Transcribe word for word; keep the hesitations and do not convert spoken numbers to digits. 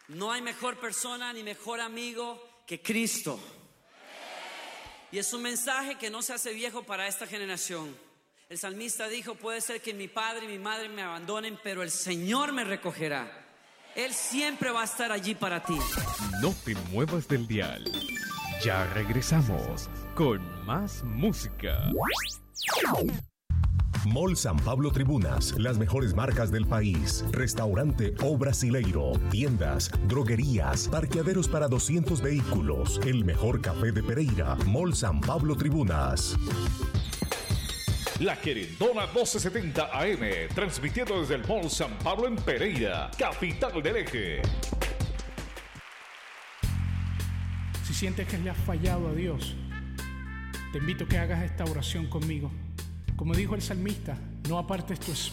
No hay mejor persona ni mejor amigo que Cristo. Y es un mensaje que no se hace viejo para esta generación. El salmista dijo: puede ser que mi padre y mi madre me abandonen, pero el Señor me recogerá. Él siempre va a estar allí para ti. No te muevas del dial. Ya regresamos con más música. Mall San Pablo Tribunas, las mejores marcas del país. Restaurante O Brasileiro, tiendas, droguerías, parqueaderos para doscientos vehículos. El mejor café de Pereira. Mall San Pablo Tribunas. La Querendona doce setenta A M, transmitiendo desde el Mall San Pablo en Pereira, capital del Eje. Si sientes que le has fallado a Dios, te invito a que hagas esta oración conmigo. Como dijo el salmista, no apartes tu espíritu